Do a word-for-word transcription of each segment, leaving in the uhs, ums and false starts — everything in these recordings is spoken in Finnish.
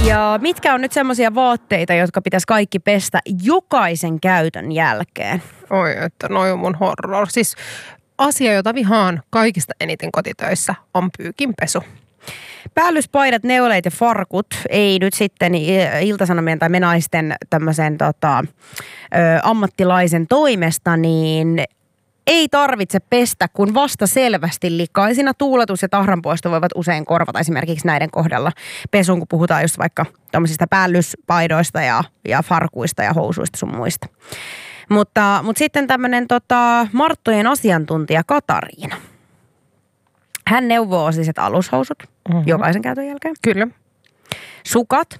Ja mitkä on nyt semmoisia vaatteita, jotka pitäisi kaikki pestä jokaisen käytön jälkeen? Oi, että noi on mun horror. Siis asia, jota vihaan kaikista eniten kotitöissä, on pyykinpesu. Päällyspaidat, neuleet ja farkut ei nyt sitten Ilta-Sanomien tai me naisten tämmöisen tota, ö, ammattilaisen toimesta, niin ei tarvitse pestä, kun vasta selvästi likaisina tuuletus ja tahranpoisto voivat usein korvata esimerkiksi näiden kohdalla pesun, kun puhutaan just vaikka tämmöisistä päällyspaidoista ja, ja farkuista ja housuista sun muista. Mutta, mutta sitten tämmöinen tota, Marttojen asiantuntija Katariina. Hän neuvoo siis, että alushousut mm-hmm. jokaisen käytön jälkeen. Kyllä. Sukat.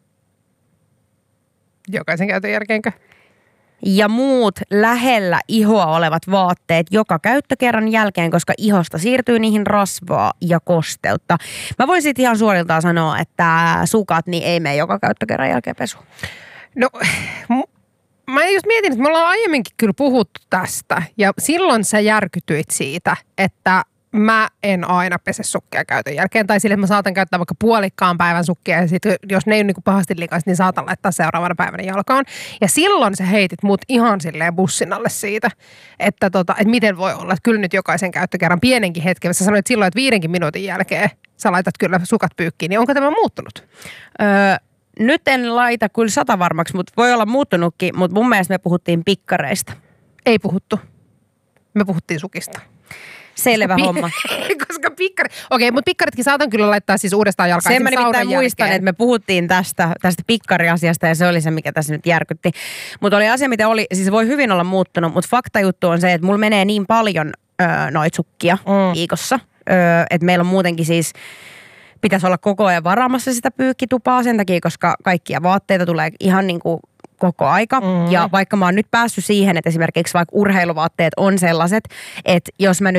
Jokaisen käytön jälkeenkö? Ja muut lähellä ihoa olevat vaatteet joka käyttökerran jälkeen, koska ihosta siirtyy niihin rasvaa ja kosteutta. Mä voin sitten ihan suoriltaan sanoa, että sukat niin ei mene joka käyttökerran jälkeen pesu. No, mä just mietin, että me ollaan aiemminkin kyllä puhuttu tästä. Ja silloin sä järkytyit siitä, että mä en aina pese sukkia käytön jälkeen. Tai sille, että mä saatan käyttää vaikka puolikkaan päivän sukkia. Ja sit, jos ne ei ole niin pahasti likaiset, niin saatan laittaa seuraavana päivänä jalkaan. Ja silloin sä heitit mut ihan silleen bussin alle siitä, että, tota, että miten voi olla. Että kyllä nyt jokaisen käyttökerran pienenkin hetken. Sä sanoit silloin, että viidenkin minuutin jälkeen sä laitat kyllä sukat pyykkiin. Niin onko tämä muuttunut? Öö, nyt en laita kyllä sata varmaksi, mutta voi olla muuttunutkin. Mutta mun mielestä me puhuttiin pikkareista. Ei puhuttu. Me puhuttiin sukista. Selvä Pi- homma. Koska pikkari... Okei, mutta pikkaritkin saatan kyllä laittaa siis uudestaan jalkaan. Sen mä nimittäin muistan, että me puhuttiin tästä, tästä pikkariasiasta ja se oli se, mikä tässä nyt järkytti. Mutta oli asia, mitä oli, siis voi hyvin olla muuttunut, mutta faktajuttu on se, että mulla menee niin paljon öö, noit sukkia mm. viikossa, öö, että meillä on muutenkin siis, pitäisi olla koko ajan varaamassa sitä pyykkitupaa sen takia, koska kaikkia vaatteita tulee ihan niin kuin koko aika. Mm. Ja vaikka mä oon nyt päässyt siihen, että esimerkiksi vaikka urheiluvaatteet on sellaiset, että jos mä nyt